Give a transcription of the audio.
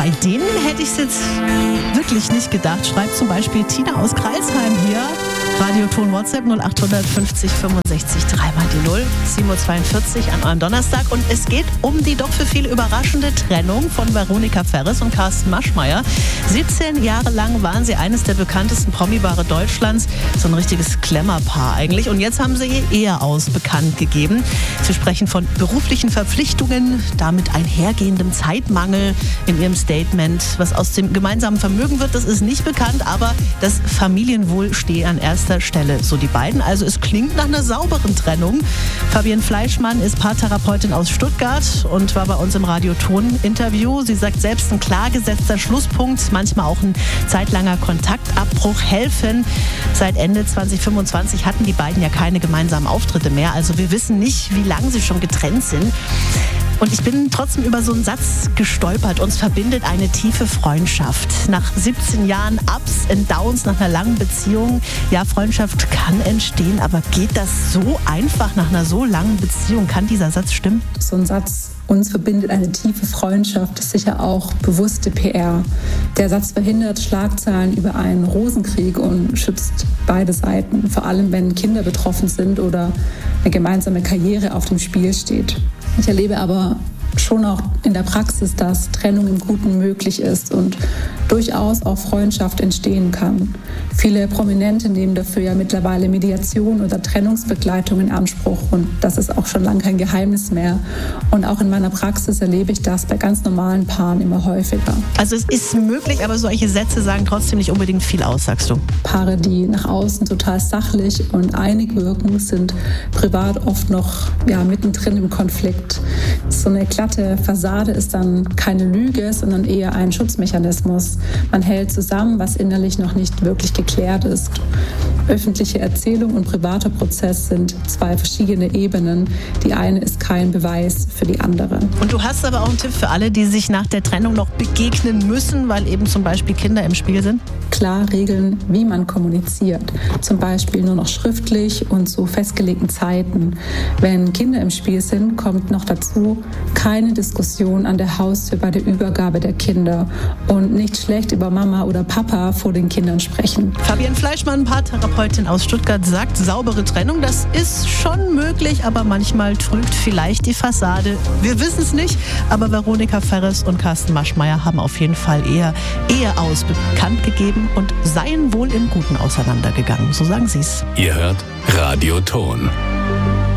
Bei denen hätte ich es jetzt wirklich nicht gedacht. Schreibt zum Beispiel Tina aus Kreilsheim hier. Radioton WhatsApp 0850 65 3 mal die 0, 7.42 Uhr an eurem Donnerstag. Und es geht um die doch für viele überraschende Trennung von Veronika Ferres und Carsten Maschmeyer. 17 Jahre lang waren sie eines der bekanntesten Promi-Paare Deutschlands. So ein richtiges Glamour-Paar eigentlich. Und jetzt haben sie ihr Eheaus bekannt gegeben. Sie sprechen von beruflichen Verpflichtungen, damit einhergehendem Zeitmangel in ihrem Statement. Was aus dem gemeinsamen Vermögen wird, das ist nicht bekannt, aber das Familienwohl stehe an erster Stelle. So die beiden. Also es klingt nach einer sauberen Trennung. Fabienne Fleischmann ist Paartherapeutin aus Stuttgart und war bei uns im Radioton-Interview. Sie sagt selbst, ein klar gesetzter Schlusspunkt, manchmal auch ein zeitlanger Kontaktabbruch helfen. Seit Ende 2025 hatten die beiden ja keine gemeinsamen Auftritte mehr. Also wir wissen nicht, wie lange sie schon getrennt sind. Und ich bin trotzdem über so einen Satz gestolpert. Uns verbindet eine tiefe Freundschaft. Nach 17 Jahren Ups and Downs, nach einer langen Beziehung. Ja, Freundschaft kann entstehen, aber geht das so einfach nach einer so langen Beziehung? Kann dieser Satz stimmen? So ein Satz, uns verbindet eine tiefe Freundschaft, ist sicher auch bewusste PR. Der Satz verhindert Schlagzeilen über einen Rosenkrieg und schützt beide Seiten. Vor allem, wenn Kinder betroffen sind oder eine gemeinsame Karriere auf dem Spiel steht. Ich erlebe aber schon auch in der Praxis, dass Trennung im Guten möglich ist und durchaus auch Freundschaft entstehen kann. Viele Prominente nehmen dafür ja mittlerweile Mediation oder Trennungsbegleitung in Anspruch und das ist auch schon lange kein Geheimnis mehr. Und auch in meiner Praxis erlebe ich das bei ganz normalen Paaren immer häufiger. Also es ist möglich, aber solche Sätze sagen trotzdem nicht unbedingt viel aus, sagst du? Paare, die nach außen total sachlich und einig wirken, sind privat oft noch mittendrin im Konflikt. So eine glatte Fassade ist dann keine Lüge, sondern eher ein Schutzmechanismus. Man hält zusammen, was innerlich noch nicht wirklich geklärt ist. Öffentliche Erzählung und privater Prozess sind zwei verschiedene Ebenen. Die eine ist kein Beweis für die andere. Und du hast aber auch einen Tipp für alle, die sich nach der Trennung noch begegnen müssen, weil eben zum Beispiel Kinder im Spiel sind? Klar regeln, wie man kommuniziert. Zum Beispiel nur noch schriftlich und zu festgelegten Zeiten. Wenn Kinder im Spiel sind, kommt noch dazu keine Diskussion an der Haustür bei der Übergabe der Kinder und nicht schlecht über Mama oder Papa vor den Kindern sprechen. Fabienne Fleischmann, Paartherapeutin aus Stuttgart, sagt, saubere Trennung, das ist schon möglich, aber manchmal trügt vielleicht die Fassade. Wir wissen es nicht, aber Veronika Ferres und Carsten Maschmeyer haben auf jeden Fall eher Eheaus bekannt gegeben und seien wohl im Guten auseinandergegangen. So sagen sie es. Ihr hört Radioton.